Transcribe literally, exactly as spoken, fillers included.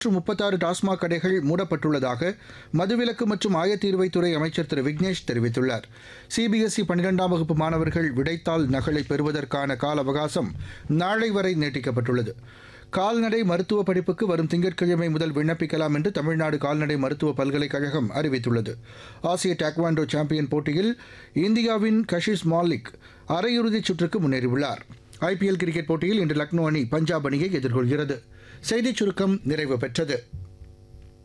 முப்பத்தாறு டாஸ்மாக் கடைகள் மூடப்பட்டுள்ளதாக மதுவிலக்கு மற்றும் ஆயத்தீர்வைத்துறை அமைச்சர் திரு விக்னேஷ் தெரிவித்துள்ளார். சிபிஎஸ்இ பன்னிரெண்டாம் வகுப்பு மாணவர்கள் விடைத்தாள் நகலை பெறுவதற்கான கால அவகாசம் நாளை வரை நீட்டிக்கப்பட்டுள்ளது. கால்நடை மருத்துவ படிப்புக்கு வரும் திங்கட்கிழமை முதல் விண்ணப்பிக்கலாம் என்று தமிழ்நாடு கால்நடை மருத்துவ பல்கலைக்கழகம் அறிவித்துள்ளது. ஆசிய டாக்வாண்டோ சாம்பியன் போட்டியில் இந்தியாவின் கஷிஷ் மாலிக் அரையிறுதிச் சுற்றுக்கு முன்னேறியுள்ளார். ஐபிஎல் கிரிக்கெட் போட்டியில் இன்று லக்னோ அணி பஞ்சாப் அணியை எதிர்கொள்கிறது. செய்திச் சுருக்கம் நிறைவு பெற்றது.